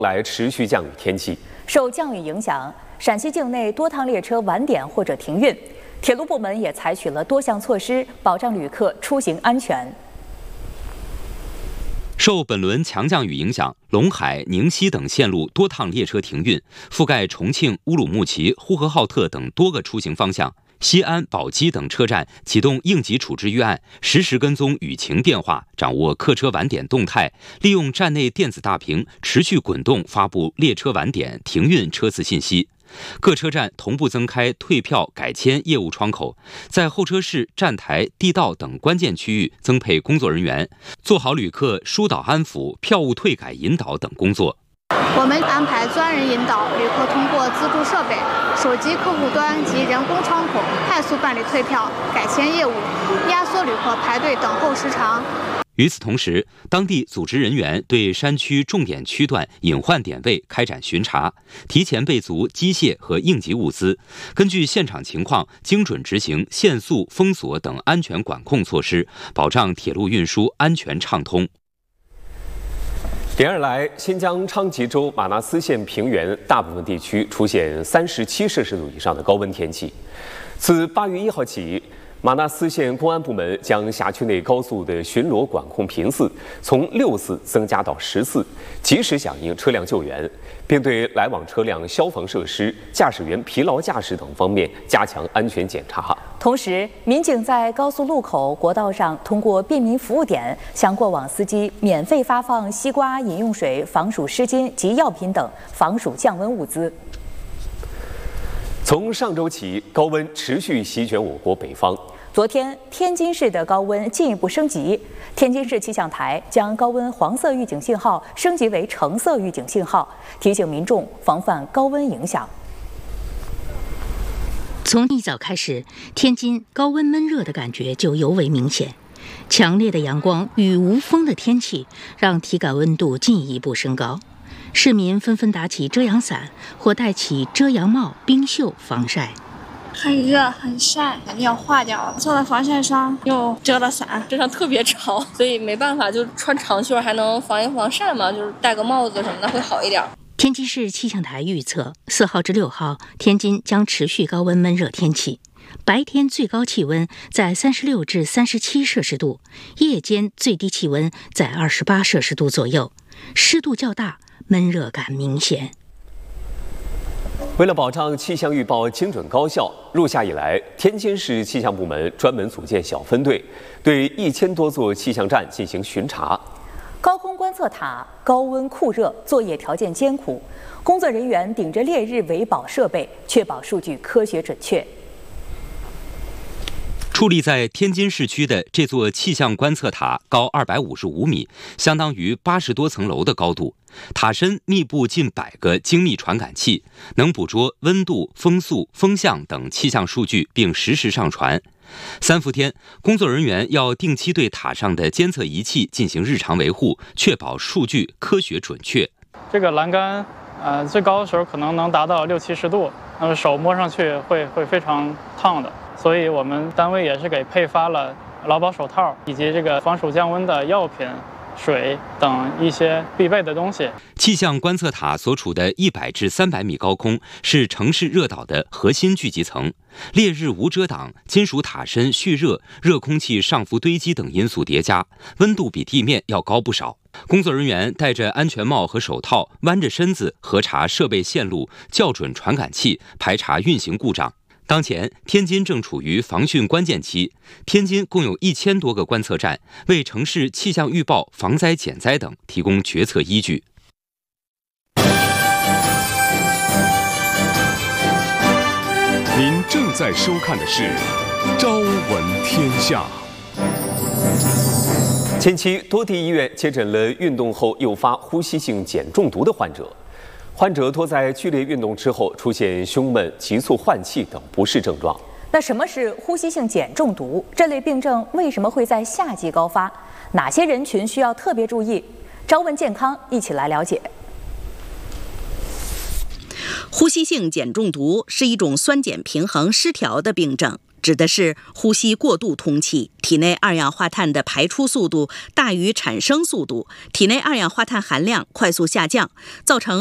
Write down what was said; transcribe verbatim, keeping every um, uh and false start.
来持续降雨天气， 受降雨影响，陕西境内多趟列车晚点或者停运，铁路部门也采取了多项措施，保障旅客出行安全。 受本轮强降雨影响，陇海、宁西等线路多趟列车停运，覆盖重庆、乌鲁木齐、呼和浩特等多个出行方向。西安、宝鸡等车站启动应急处置预案，实时跟踪雨情变化，掌握客车晚点动态，利用站内电子大屏持续滚动发布列车晚点、停运车次信息。各车站同步增开退票、改签业务窗口，在候车室、站台、地道等关键区域增配工作人员，做好旅客疏导安抚、票务退改引导等工作。 我们安排专人引导旅客通过自助设备、手机客户端及人工窗口快速办理退票、改签业务，压缩旅客排队等候时长。 与此同时，当地组织人员对山区重点区段隐患点位开展巡查，提前备足机械和应急物资，根据现场情况精准执行限速、封锁等安全管控措施，保障铁路运输安全畅通。 连日来，新疆昌吉州玛纳斯县平原大部分地区出现三十七摄氏度以上的高温天气。自八月一号起，玛纳斯县公安部门将辖区内高速的巡逻管控频次从六次增加到十次，及时响应车辆救援，并对来往车辆消防设施、驾驶员疲劳驾驶等方面加强安全检查。 同时，民警在高速路口、国道上通过便民服务点向过往司机免费发放西瓜、饮用水、防暑湿巾及药品等防暑降温物资。 从上周起，高温持续席卷我国北方。 昨天，天津市的高温进一步升级，天津市气象台将高温黄色预警信号升级为橙色预警信号，提醒民众防范高温影响。 从一早开始，天津高温闷热的感觉就尤为明显。强烈的阳光与无风的天气，让体感温度进一步升高。市民纷纷打起遮阳伞或戴起遮阳帽、冰袖防晒。 很热很晒，感觉要化掉了。做了防晒霜，又遮了伞， 身上特别潮，所以没办法，就穿长袖还能防一防晒嘛，就是戴个帽子什么的会好一点。 天津市气象台预测，四号至六号，天津将持续高温闷热天气。白天最高气温在三十六至三十七摄氏度，夜间最低气温在二十八摄氏度左右，湿度较大，闷热感明显。 为了保障气象预报精准高效，入夏以来，天津市气象部门专门组建小分队，对一千多座气象站进行巡查。 高空观测塔高温酷热，作业条件艰苦，工作人员顶着烈日维保设备，确保数据科学准确。 矗立在天津市区的这座气象观测塔高二百五十五米，相当于八十多层楼的高度。塔身密布近百个精密传感器，能捕捉温度、风速、风向等气象数据，并实时上传。三伏天，工作人员要定期对塔上的监测仪器进行日常维护，确保数据科学准确。 这个栏杆，呃，最高的时候可能能达到六七十度，那么手摸上去会会非常烫的。所以我们单位也是给配发了劳保手套以及这个防暑降温的药品、水等一些必备的东西。 气象观测塔所处的一百至三百米高空是城市热岛的核心聚集层，烈日无遮挡、金属塔身蓄热、热空气上浮堆积等因素叠加，温度比地面要高不少。工作人员戴着安全帽和手套，弯着身子核查设备线路，校准传感器，排查运行故障。当前，天津正处于防汛关键期。天津共有一千多个观测站，为城市气象预报、防灾减灾等提供决策依据。 您正在收看的是《朝闻天下》。 近期，多地医院接诊了运动后诱发呼吸性碱中毒的患者。患者多在剧烈运动之后出现胸闷、急促换气等不适症状。 那什么是呼吸性碱中毒？这类病症为什么会在夏季高发？哪些人群需要特别注意？朝问健康，一起来了解。 呼吸性碱中毒是一种酸碱平衡失调的病症， 指的是呼吸过度通气，体内二氧化碳的排出速度大于产生速度，体内二氧化碳含量快速下降，造成